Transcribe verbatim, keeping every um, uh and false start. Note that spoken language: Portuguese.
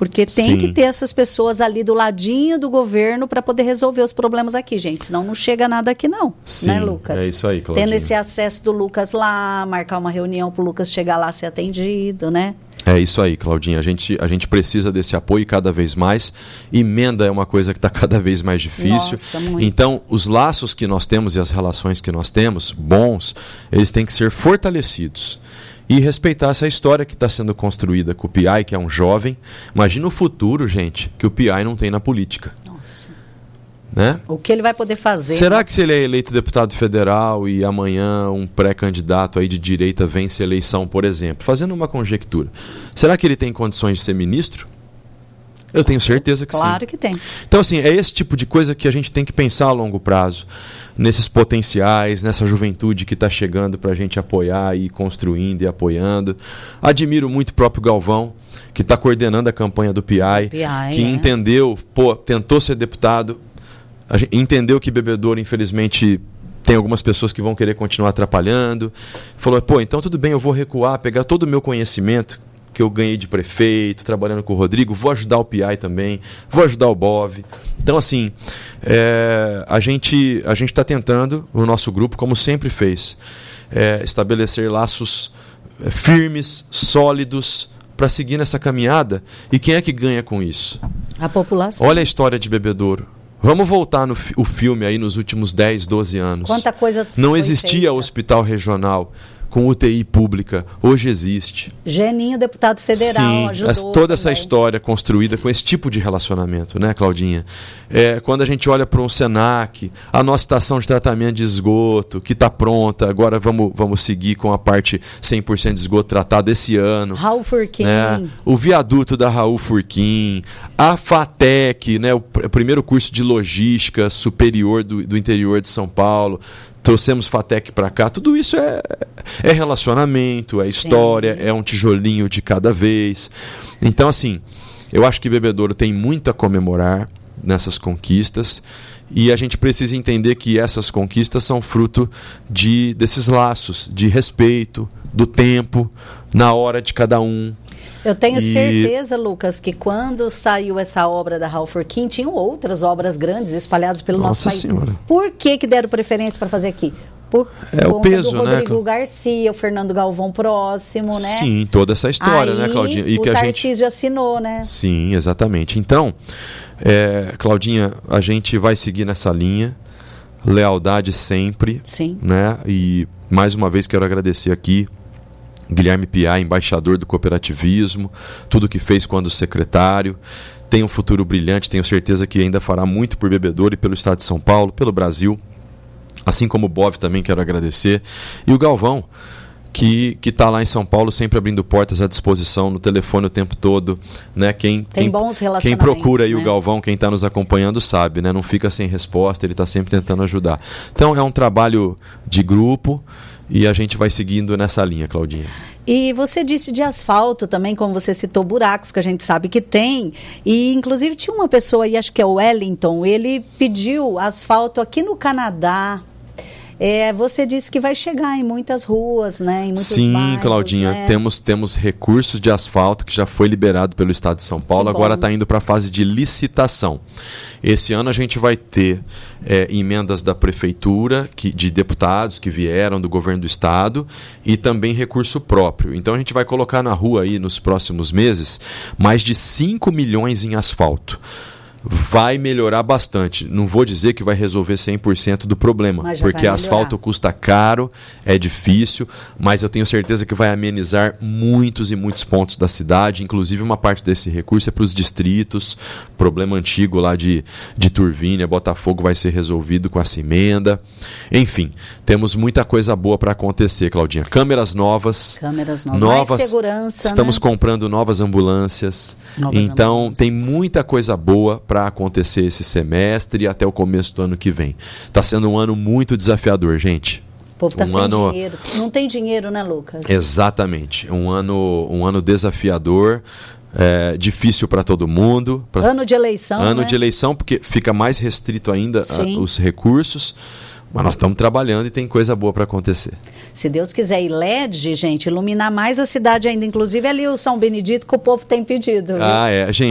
Porque tem Sim. que ter essas pessoas ali do ladinho do governo para poder resolver os problemas aqui, gente. Senão não chega nada aqui não, Sim, né, Lucas? é isso aí, Claudinha. Tendo esse acesso do Lucas lá, marcar uma reunião para o Lucas chegar lá ser atendido, né? É isso aí, Claudinha. A gente, a gente precisa desse apoio cada vez mais. Emenda é uma coisa que está cada vez mais difícil. Nossa, muito. Então, os laços que nós temos e as relações que nós temos, bons, eles têm que ser fortalecidos. E respeitar essa história que está sendo construída com o P I, que é um jovem. Imagina o futuro, gente, que o P I não tem na política. Nossa. Né? O que ele vai poder fazer? Será né? que se ele é eleito deputado federal e amanhã um pré-candidato aí de direita vence a eleição, por exemplo, fazendo uma conjectura, será que ele tem condições de ser ministro? Eu tenho certeza que claro sim. Claro que tem. Então, assim, é esse tipo de coisa que a gente tem que pensar a longo prazo, nesses potenciais, nessa juventude que está chegando para a gente apoiar e ir construindo e apoiando. Admiro muito o próprio Galvão, que está coordenando a campanha do P I, P I que é. entendeu, pô, tentou ser deputado, a gente entendeu que Bebedouro, infelizmente, tem algumas pessoas que vão querer continuar atrapalhando. Falou, pô, então tudo bem, eu vou recuar, pegar todo o meu conhecimento que eu ganhei de prefeito, trabalhando com o Rodrigo, vou ajudar o P I também, vou ajudar o Bov. Então, assim, é, a gente a gente está tentando, o nosso grupo, como sempre fez, é, estabelecer laços é, firmes, sólidos, para seguir nessa caminhada. E quem é que ganha com isso? A população. Olha a história de Bebedouro. Vamos voltar no fi- o filme aí nos últimos dez, doze anos. Quanta coisa Não foi existia feita. hospital regional com U T I pública. Hoje existe. Geninho, deputado federal, Sim, ajudou as- toda essa também. história construída com esse tipo de relacionamento, né, Claudinha? É, quando a gente olha para um Senac, a nossa estação de tratamento de esgoto, que está pronta, agora vamos, vamos seguir com a parte cem por cento de esgoto tratado esse ano. Raul Furquim. Né? O viaduto da Raul Furquim, a FATEC, né, o pr- primeiro curso de logística superior do, do interior de São Paulo. Trouxemos FATEC para cá. Tudo isso é, é relacionamento, é história, Sim. é um tijolinho de cada vez. Então, assim, eu acho que Bebedouro tem muito a comemorar nessas conquistas e a gente precisa entender que essas conquistas são fruto de, desses laços de respeito, do tempo, na hora de cada um. Eu tenho E- certeza, Lucas, que quando saiu essa obra da Raul Furquim, tinham outras obras grandes espalhadas pelo nosso Nossa país. Senhora. Por que que deram preferência para fazer aqui? Por É o conta peso, do né, Rodrigo Cla- Garcia, o Fernando Galvão próximo, né? Sim, toda essa história, Aí, né, Claudinha? E o que a gente Tarcísio assinou, né? Sim, exatamente. Então, é, Claudinha, a gente vai seguir nessa linha, lealdade sempre, Sim. né? E mais uma vez quero agradecer aqui Guilherme Piá, embaixador do cooperativismo, tudo que fez quando secretário. Tem um futuro brilhante, tenho certeza que ainda fará muito por Bebedouro e pelo estado de São Paulo, pelo Brasil. Assim como o Bov também quero agradecer. E o Galvão, que está lá em São Paulo, sempre abrindo portas à disposição, no telefone o tempo todo. Né? Quem, Tem quem, bons quem relacionamentos, procura aí né? o Galvão, quem está nos acompanhando sabe, né? Não fica sem resposta, ele está sempre tentando ajudar. Então é um trabalho de grupo e a gente vai seguindo nessa linha, Claudinha. E você disse de asfalto também, como você citou, buracos que a gente sabe que tem. E, inclusive, tinha uma pessoa aí, acho que é o Wellington, ele pediu asfalto aqui no Canadá. É, você disse que vai chegar em muitas ruas, né? Em muitos Sim, bairros, Claudinha, né? temos, temos recursos de asfalto que já foi liberado pelo Estado de São Paulo, Que agora bom. está indo para a fase de licitação. Esse ano a gente vai ter é, emendas da Prefeitura, que, de deputados que vieram do governo do Estado, e também recurso próprio. Então a gente vai colocar na rua aí nos próximos meses mais de cinco milhões em asfalto. Vai melhorar bastante. Não vou dizer que vai resolver cem por cento do problema, Mas já porque vai asfalto melhorar. custa caro, é difícil, mas eu tenho certeza que vai amenizar muitos e muitos pontos da cidade, inclusive uma parte desse recurso é para os distritos, problema antigo lá de, de Turvínia, Botafogo vai ser resolvido com essa emenda. Enfim, temos muita coisa boa para acontecer, Claudinha. Câmeras novas, Câmeras novas. novas Mais segurança, estamos né? comprando novas ambulâncias, Novas então ambulâncias. tem muita coisa boa para acontecer esse semestre e até o começo do ano que vem. Está sendo um ano muito desafiador, gente. O povo está um sem ano- dinheiro. Não tem dinheiro, né, Lucas? Exatamente. Um ano, um ano desafiador, é, difícil para todo mundo. Pra... Ano de eleição, Ano né? de eleição, porque fica mais restrito ainda a, Sim. os recursos. Mas nós estamos trabalhando e tem coisa boa para acontecer. Se Deus quiser, e L E D, gente, iluminar mais a cidade ainda. Inclusive ali o São Benedito que o povo tem pedido. viu? Ah, é. Gente,